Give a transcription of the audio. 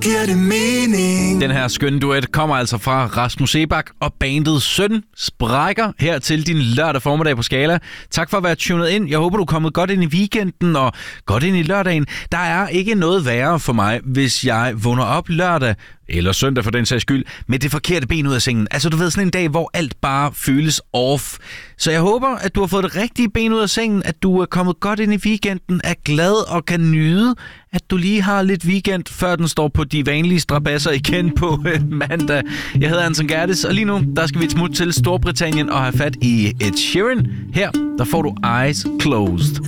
giver det mening. Den her skønne duet kommer altså fra Rasmus Seebach og bandet Søn Sprækker her til din lørdag formiddag på Skala. Tak for at være tunet ind. Jeg håber, du er kommet godt ind i weekenden og godt ind i lørdagen. Der er ikke noget værre for mig, hvis jeg vågner op lørdag eller søndag for den sags skyld, med det forkerte ben ud af sengen. Altså du ved, sådan en dag, hvor alt bare føles off. Så jeg håber, at du har fået det rigtige ben ud af sengen, at du er kommet godt ind i weekenden, er glad og kan nyde, at du lige har lidt weekend, før den står på de vanlige strabasser igen på mandag. Jeg hedder Anton Gerdes, og lige nu, der skal vi et smut til Storbritannien og have fat i Ed Sheeran. Her, der får du Eyes Closed.